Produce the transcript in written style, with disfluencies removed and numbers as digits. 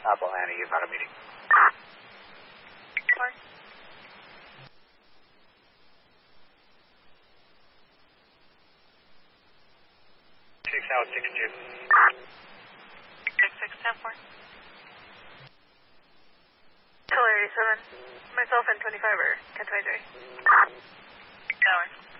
Apple Annie, you've had a meeting. Sorry. 662. 6610-4. Killer 87. Myself and 25 are 1023. Tower.